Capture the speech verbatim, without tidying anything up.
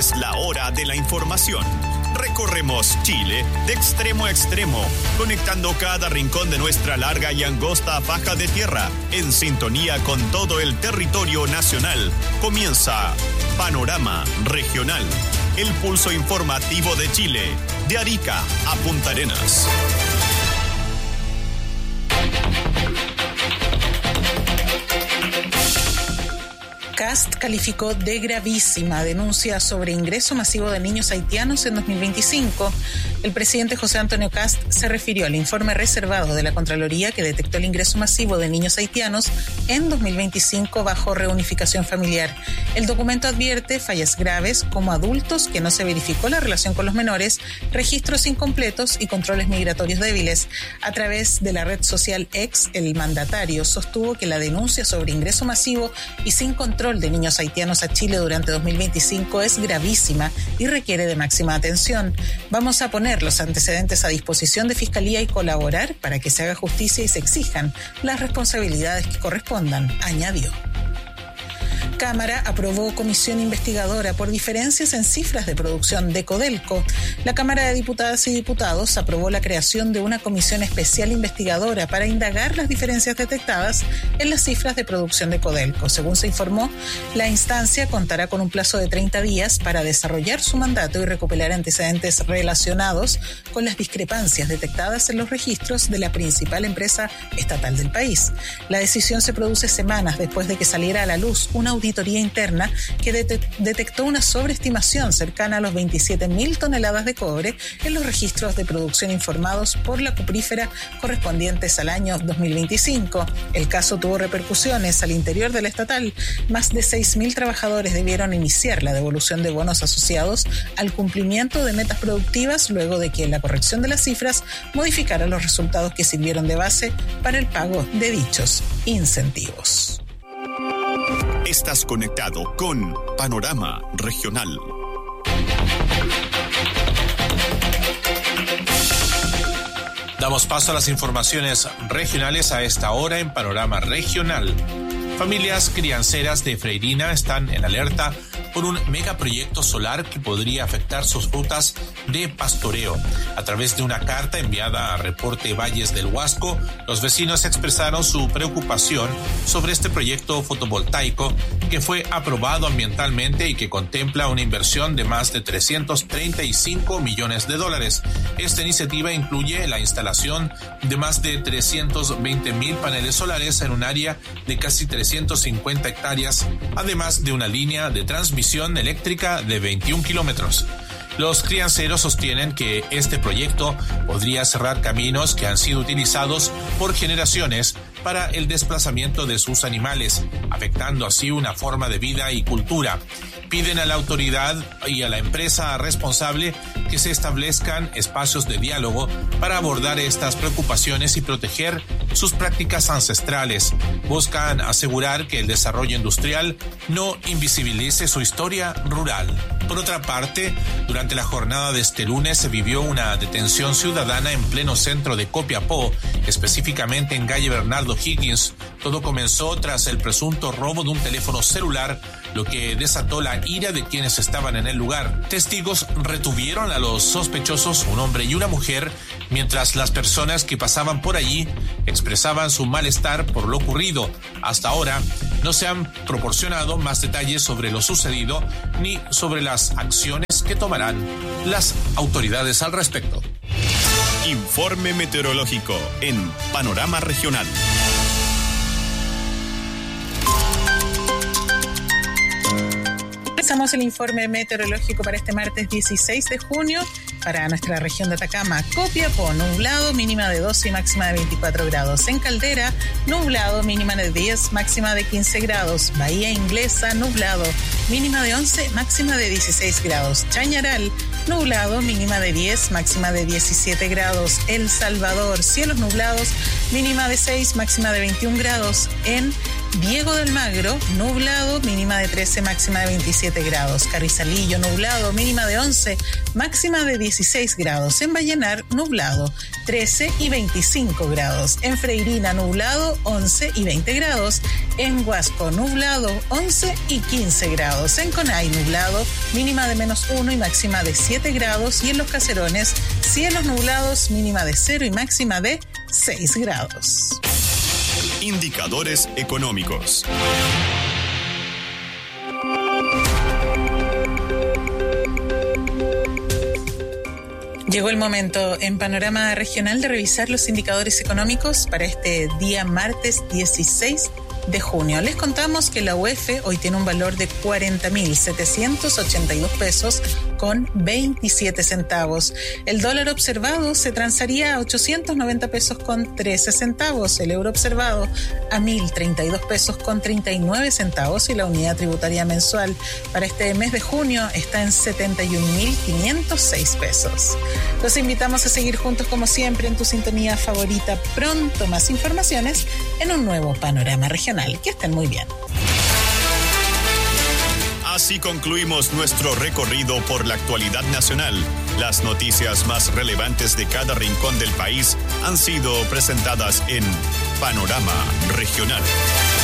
Es la hora de la información. Recorremos Chile de extremo a extremo, conectando cada rincón de nuestra larga y angosta faja de tierra, en sintonía con todo el territorio nacional. Comienza Panorama Regional, el pulso informativo de Chile, de Arica a Punta Arenas. Kast calificó de gravísima denuncia sobre ingreso masivo de niños haitianos en dos mil veinticinco. El presidente José Antonio Kast se refirió al informe reservado de la Contraloría que detectó el ingreso masivo de niños haitianos en dos mil veinticinco bajo reunificación familiar. El documento advierte fallas graves como adultos que no se verificó la relación con los menores, registros incompletos y controles migratorios débiles. A través de la red social X, el mandatario sostuvo que la denuncia sobre ingreso masivo y sin control de niños haitianos a Chile durante dos mil veinticinco es gravísima y requiere de máxima atención. Vamos a poner los antecedentes a disposición de Fiscalía y colaborar para que se haga justicia y se exijan las responsabilidades que correspondan, añadió. Cámara aprobó comisión investigadora por diferencias en cifras de producción de Codelco. La Cámara de Diputadas y Diputados aprobó la creación de una comisión especial investigadora para indagar las diferencias detectadas en las cifras de producción de Codelco. Según se informó, la instancia contará con un plazo de treinta días para desarrollar su mandato y recopilar antecedentes relacionados con las discrepancias detectadas en los registros de la principal empresa estatal del país. La decisión se produce semanas después de que saliera a la luz una auditoría interna que det- detectó una sobreestimación cercana a los veintisiete mil toneladas de cobre en los registros de producción informados por la cuprífera correspondientes al año dos mil veinticinco. El caso tuvo repercusiones al interior de la estatal. Más de seis mil trabajadores debieron iniciar la devolución de bonos asociados al cumplimiento de metas productivas luego de que la corrección de las cifras modificara los resultados que sirvieron de base para el pago de dichos incentivos. Estás conectado con Panorama Regional. Damos paso a las informaciones regionales a esta hora en Panorama Regional. Familias crianceras de Freirina están en alerta por un megaproyecto solar que podría afectar sus rutas de pastoreo. A través de una carta enviada a Reporte Valles del Huasco, los vecinos expresaron su preocupación sobre este proyecto fotovoltaico que fue aprobado ambientalmente y que contempla una inversión de más de trescientos treinta y cinco millones de dólares. Esta iniciativa incluye la instalación de más de trescientos veinte mil paneles solares en un área de casi trescientos cincuenta hectáreas, además de una línea de transmisión eléctrica de veintiún kilómetros. Los crianceros sostienen que este proyecto podría cerrar caminos que han sido utilizados por generaciones para el desplazamiento de sus animales, afectando así una forma de vida y cultura. Piden a la autoridad y a la empresa responsable que se establezcan espacios de diálogo para abordar estas preocupaciones y proteger sus prácticas ancestrales. Buscan asegurar que el desarrollo industrial no invisibilice su historia rural. Por otra parte, durante la jornada de este lunes se vivió una detención ciudadana en pleno centro de Copiapó, específicamente en calle Bernardo Higgins. Todo comenzó tras el presunto robo de un teléfono celular, lo que desató la ira de quienes estaban en el lugar. Testigos retuvieron a los sospechosos, un hombre y una mujer, mientras las personas que pasaban por allí expresaban su malestar por lo ocurrido. Hasta ahora no se han proporcionado más detalles sobre lo sucedido ni sobre las acciones que tomarán las autoridades al respecto. Informe meteorológico en Panorama Regional. Empezamos el informe meteorológico para este martes dieciséis de junio para nuestra región de Atacama. Copiapó, nublado, mínima de doce y máxima de veinticuatro grados. En Caldera, nublado, mínima de diez, máxima de quince grados. Bahía Inglesa, nublado, mínima de once, máxima de dieciséis grados. Chañaral, nublado, mínima de diez, máxima de diecisiete grados. El Salvador, cielos nublados, mínima de seis, máxima de veintiún grados. En Diego de Almagro, nublado, mínima de trece, máxima de veintisiete grados. Carrizalillo, nublado, mínima de once, máxima de dieciséis grados. En Vallenar, nublado, trece y veinticinco grados. En Freirina, nublado, once y veinte grados. En Huasco, nublado, once y quince grados. En Conay, nublado, mínima de menos uno y máxima de siete grados. Y en Los Caserones, cielos nublados, mínima de cero y máxima de seis grados. Indicadores económicos. Llegó el momento en Panorama Regional de revisar los indicadores económicos para este día martes dieciséis de junio. Les contamos que la U E F hoy tiene un valor de cuarenta mil setecientos ochenta y dos pesos con veintisiete centavos. El dólar observado se transaría a ochocientos noventa pesos con trece centavos. El euro observado a mil treinta y dos pesos con treinta y nueve centavos. Y la unidad tributaria mensual para este mes de junio está en setenta y un mil quinientos seis pesos. Los invitamos a seguir juntos como siempre en tu sintonía favorita. Pronto más informaciones en un nuevo Panorama Regional. Que estén muy bien. Así concluimos nuestro recorrido por la actualidad nacional. Las noticias más relevantes de cada rincón del país han sido presentadas en Panorama Regional.